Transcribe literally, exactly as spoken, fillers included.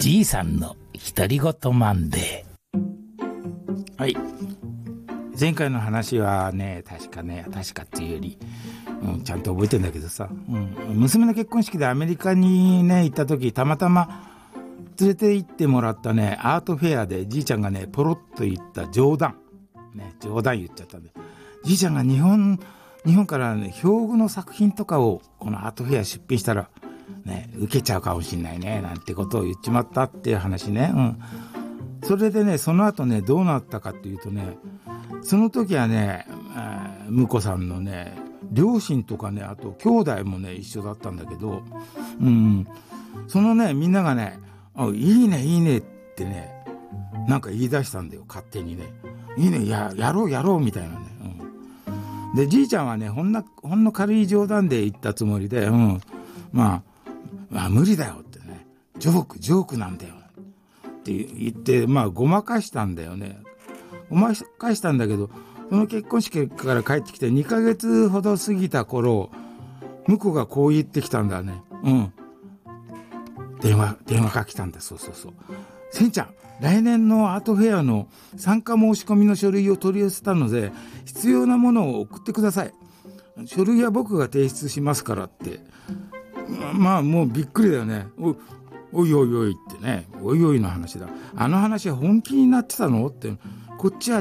じいさんの独り言マンデー。はい、前回の話はね、確かね確かっていうより、うん、ちゃんと覚えてんだけどさ、うん、娘の結婚式でアメリカにね行った時、たまたま連れて行ってもらったねアートフェアで、じいちゃんがねポロッと言った冗談ね冗談言っちゃったんで、じいちゃんが日本日本からね表具の作品とかをこのアートフェア出品したらね受けちゃうかもしんないねなんてことを言っちまったっていう話ね。うん、それでねその後ねどうなったかっていうとね、その時はね婿さんのね両親とかね、あと兄弟もね一緒だったんだけど、うん、そのねみんながねあいいねいいねってねなんか言い出したんだよ、勝手にね。いいね や, やろうやろうみたいなね、うん、でじいちゃんはねほんなほんの軽い冗談で言ったつもりで、うん、まあ、まあ無理だよってね、ジョークジョークなんだよって言ってまあごまかしたんだよね。ごまかしたんだけど、その結婚式から帰ってきてにかげつほど過ぎた頃、向こうがこう言ってきたんだね。うん電話電話が来たんだ。そうそうそう、せんちゃん来年のアートフェアの参加申し込みの書類を取り寄せたので必要なものを送ってください。書類は僕が提出しますからって。まあもうびっくりだよね。 お, おいおいおいってね、おいおいの話だ。あの話は本気になってたのって、こっちは